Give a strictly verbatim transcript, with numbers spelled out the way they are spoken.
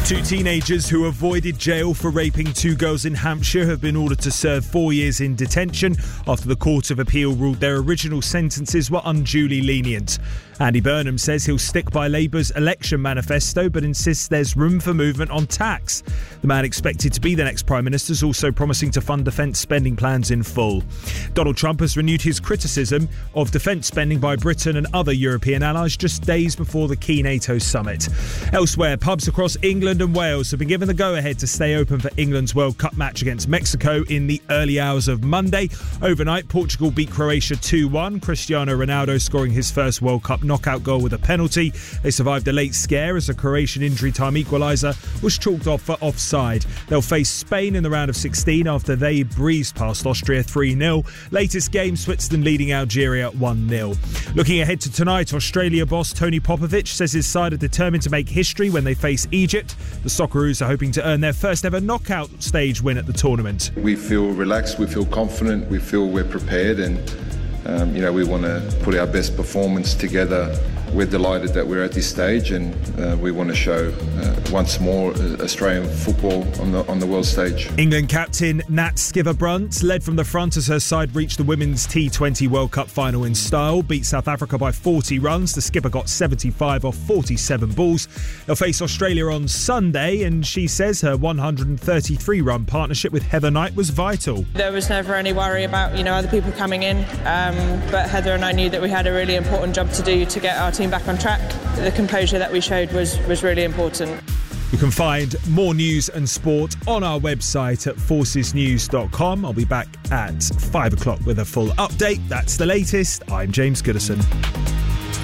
Two teenagers who avoided jail for raping two girls in Hampshire have been ordered to serve four years in detention after the Court of Appeal ruled their original sentences were unduly lenient. Andy Burnham says he'll stick by Labour's election manifesto but insists there's room for movement on tax. The man expected to be the next Prime Minister is also promising to fund defence spending plans in full. Donald Trump has renewed his criticism of defence spending by Britain and other European allies just days before the key NATO summit. Elsewhere, pubs across England and Wales have been given the go-ahead to stay open for England's World Cup match against Mexico in the early hours of Monday. Overnight, Portugal beat Croatia two one, Cristiano Ronaldo scoring his first World Cup knockout goal with a penalty. They survived a late scare as a Croatian injury time equaliser was chalked off for offside. They'll face Spain in the round of sixteen after they breezed past Austria three nil. Latest game, Switzerland leading Algeria one nil. Looking ahead to tonight, Australia boss Tony Popovich says his side are determined to make history when they face Egypt. The Socceroos are hoping to earn their first ever knockout stage win at the tournament. We feel relaxed, we feel confident, we feel we're prepared, and um, you know we want to put our best performance together. We're delighted that we're at this stage, and uh, we want to show uh, once more Australian football on the on the world stage. England captain Nat Sciver-Brunt led from the front as her side reached the Women's T twenty World Cup final in style, beat South Africa by forty runs. The skipper got seventy-five off forty-seven balls. They'll face Australia on Sunday, and she says her one hundred thirty-three run partnership with Heather Knight was vital. There was never any worry about, you know, other people coming in, um, but Heather and I knew that we had a really important job to do to get our team back on track. The composure that we showed was, was really important. You can find more news and sport on our website at forces news dot com. I'll be back at five o'clock with a full update. That's the latest. I'm James Goodison.